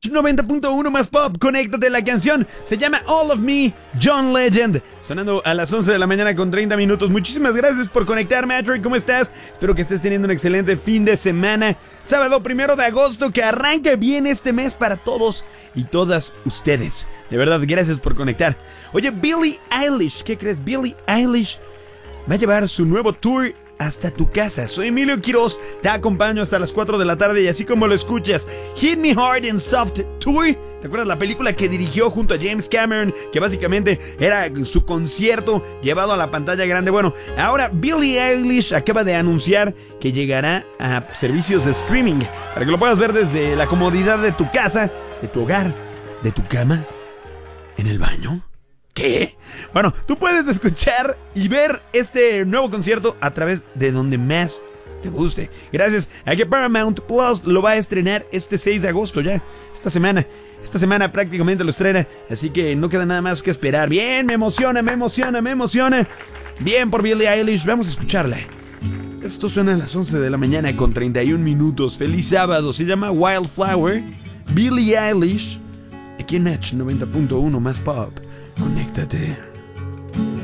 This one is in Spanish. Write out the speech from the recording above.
90.1 más pop, conéctate. La canción se llama All of Me, John Legend, sonando a las 11 de la mañana con 30 minutos. Muchísimas gracias por conectarme, Patrick. ¿Cómo estás? Espero que estés teniendo un excelente fin de semana. Sábado 1 de agosto, que arranca bien este mes para todos y todas ustedes. De verdad, gracias por conectar. Oye, Billie Eilish, ¿qué crees? Billie Eilish va a llevar su nuevo tour hasta tu casa. Soy Emilio Quiroz, te acompaño hasta las 4 de la tarde y así como lo escuchas, Hit Me Hard and Soft Tour. ¿Te acuerdas la película que dirigió junto a James Cameron? Que básicamente era su concierto llevado a la pantalla grande. Bueno, ahora Billie Eilish acaba de anunciar que llegará a servicios de streaming para que lo puedas ver desde la comodidad de tu casa, de tu hogar, de tu cama, en el baño. ¿Qué? Bueno, tú puedes escuchar y ver este nuevo concierto a través de donde más te guste. Gracias a que Paramount Plus lo va a estrenar este 6 de agosto ya. Esta semana prácticamente lo estrena. Así que no queda nada más que esperar. Bien, me emociona. Bien por Billie Eilish, vamos a escucharla. Esto suena a las 11 de la mañana con 31 minutos. Feliz sábado, se llama Wildflower. Billie Eilish, aquí en Match 90.1 más pop. Conéctate.